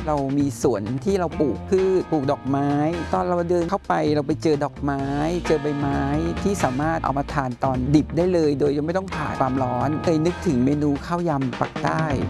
เรามีสวนที่เราปลูกพืชปลูกดอกไม้ตอนเราเดินเข้าไปเราไปเจอดอกไม้เจอใบไม้ที่สามารถเอามาทานตอนดิบได้เลยโดยยังไม่ต้องผ่านความร้อนเคยนึกถึงเมนูข้าวยำปักใต้